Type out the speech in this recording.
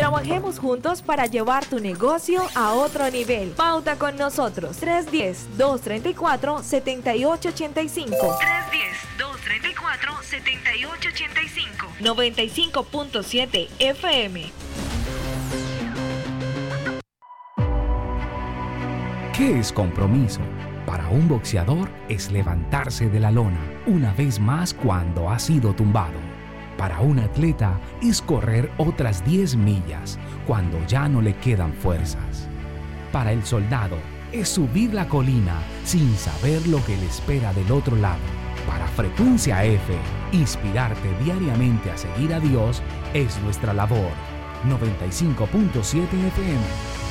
Trabajemos juntos para llevar tu negocio a otro nivel. Pauta con nosotros. 310-234-7885. 310-234-7885. 95.7 FM. ¿Qué es compromiso? Para un boxeador es levantarse de la lona una vez más cuando ha sido tumbado. Para un atleta es correr otras 10 millas cuando ya no le quedan fuerzas. Para el soldado es subir la colina sin saber lo que le espera del otro lado. Para Frecuencia F, inspirarte diariamente a seguir a Dios es nuestra labor. 95.7 FM.